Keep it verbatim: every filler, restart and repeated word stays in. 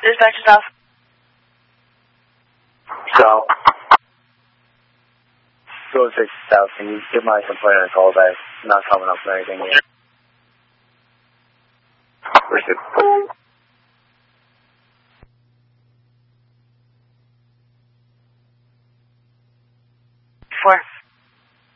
Dispatch is off. So, go six south. Can you give my complaint a call back? Not coming up or anything yet. Where's it? Four.